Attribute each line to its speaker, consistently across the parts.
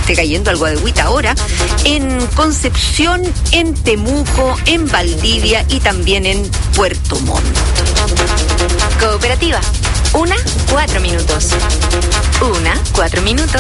Speaker 1: esté cayendo algo de agüita ahora, en Concepción, en Temuco, en Valdivia y también en Puerto Montt.
Speaker 2: Cooperativa, 4 minutos. 4 minutos.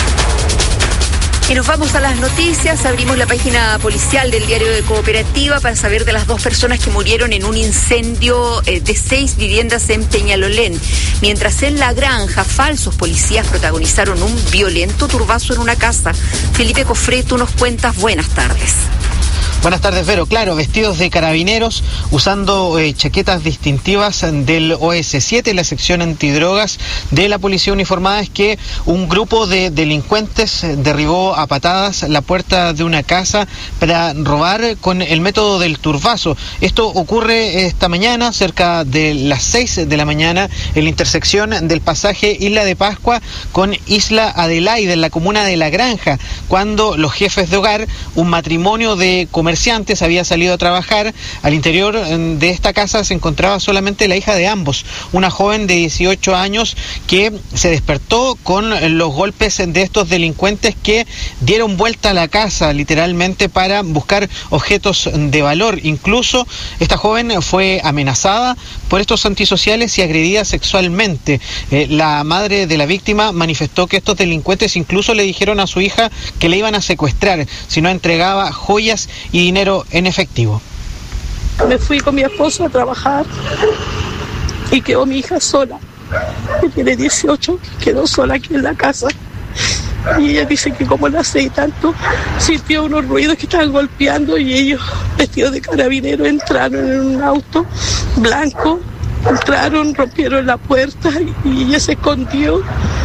Speaker 1: Y nos vamos a las noticias. Abrimos la página policial del diario de Cooperativa para saber de las 2 personas que murieron en un incendio de 6 viviendas en Peñalolén. Mientras en La Granja, falsos policías protagonizaron un violento turbazo en una casa. Felipe Cofré, tú nos cuentas. Buenas tardes.
Speaker 3: Buenas tardes, Vero. Claro, vestidos de carabineros, usando chaquetas distintivas del OS7, la sección antidrogas de la Policía Uniformada, es que un grupo de delincuentes derribó a patadas la puerta de una casa para robar con el método del turbazo. Esto ocurre esta mañana, cerca de las 6 de la mañana, en la intersección del pasaje Isla de Pascua con Isla Adelaide, en la comuna de La Granja, cuando los jefes de hogar, un matrimonio de comerciantes, había salido a trabajar. Al interior de esta casa se encontraba solamente la hija de ambos, una joven de 18 años que se despertó con los golpes de estos delincuentes que dieron vuelta a la casa literalmente para buscar objetos de valor. Incluso esta joven fue amenazada por estos antisociales y agredida sexualmente. La madre de la víctima manifestó que estos delincuentes incluso le dijeron a su hija que le iban a secuestrar si no entregaba joyas y dinero en efectivo.
Speaker 4: Me fui con mi esposo a trabajar y quedó mi hija sola, que tiene 18, quedó sola aquí en la casa. Y ella dice que como las 6 y tanto sintió unos ruidos que estaban golpeando y ellos, vestidos de carabinero, entraron en un auto blanco, entraron, rompieron la puerta y ella se escondió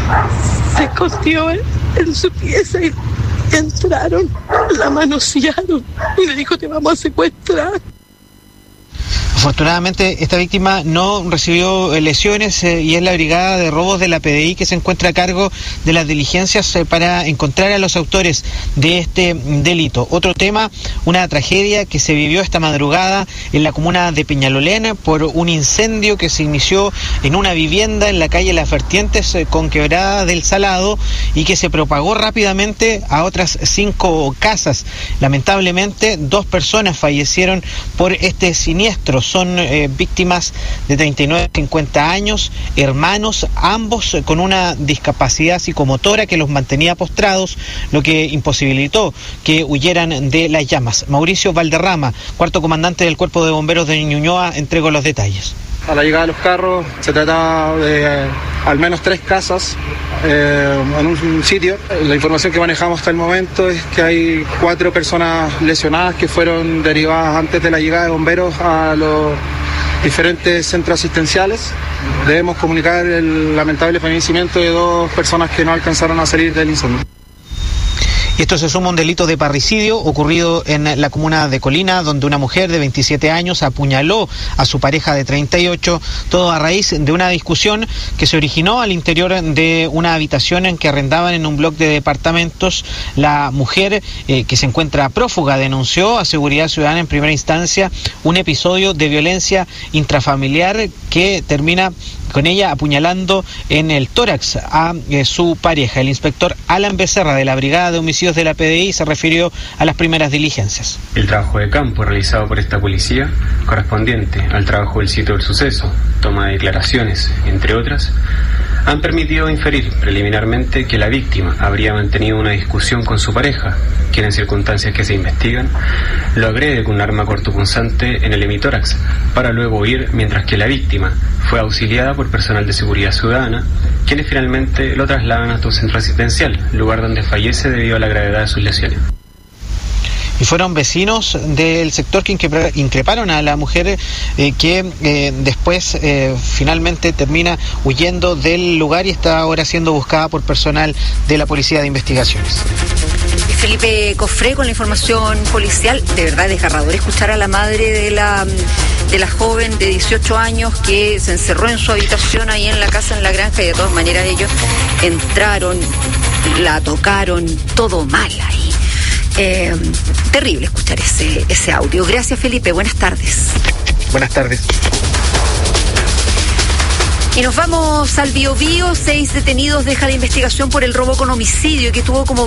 Speaker 4: en su pieza y entraron, la manosearon y le dijo: te vamos a secuestrar.
Speaker 3: Afortunadamente esta víctima no recibió lesiones y es la brigada de robos de la PDI que se encuentra a cargo de las diligencias para encontrar a los autores de este delito. Otro tema, una tragedia que se vivió esta madrugada en la comuna de Peñalolén por un incendio que se inició en una vivienda en la calle Las Vertientes con Quebrada del Salado y que se propagó rápidamente a otras 5 casas. Lamentablemente 2 personas fallecieron por este siniestro. Son víctimas de 39 y 50 años, hermanos, ambos con una discapacidad psicomotora que los mantenía postrados, lo que imposibilitó que huyeran de las llamas. Mauricio Valderrama, cuarto comandante del Cuerpo de Bomberos de Ñuñoa, entregó los detalles.
Speaker 5: A la llegada de los carros se trataba de al menos 3 casas en un sitio. La información que manejamos hasta el momento es que hay 4 personas lesionadas que fueron derivadas antes de la llegada de bomberos a los diferentes centros asistenciales. Debemos comunicar el lamentable fallecimiento de 2 personas que no alcanzaron a salir del incendio.
Speaker 3: Y esto se suma a un delito de parricidio ocurrido en la comuna de Colina, donde una mujer de 27 años apuñaló a su pareja de 38, todo a raíz de una discusión que se originó al interior de una habitación en que arrendaban en un bloque de departamentos. La mujer, que se encuentra prófuga, denunció a Seguridad Ciudadana en primera instancia un episodio de violencia intrafamiliar que termina con ella apuñalando en el tórax a su pareja. El inspector Alan Becerra de la Brigada de Homicidios de la PDI se refirió a las primeras diligencias.
Speaker 6: El trabajo de campo realizado por esta policía, correspondiente al trabajo del sitio del suceso, toma de declaraciones, entre otras, han permitido inferir preliminarmente que la víctima habría mantenido una discusión con su pareja, quien en circunstancias que se investigan lo agrede con un arma cortopunzante en el hemitórax para luego huir, mientras que la víctima fue auxiliada por personal de seguridad ciudadana, quienes finalmente lo trasladan hasta un centro asistencial, lugar donde fallece debido a la gravedad de sus lesiones.
Speaker 3: Y fueron vecinos del sector que increparon a la mujer que después finalmente termina huyendo del lugar y está ahora siendo buscada por personal de la Policía de Investigaciones.
Speaker 1: Felipe Cofré con la información policial. De verdad desgarrador escuchar a la madre de la joven de 18 años que se encerró en su habitación ahí en la casa en La Granja, y de todas maneras ellos entraron, la tocaron, todo mal ahí. Terrible escuchar ese audio. Gracias, Felipe. Buenas tardes.
Speaker 3: Buenas tardes.
Speaker 1: Y nos vamos al Biobío. 6 detenidos deja la investigación por el robo con homicidio que tuvo como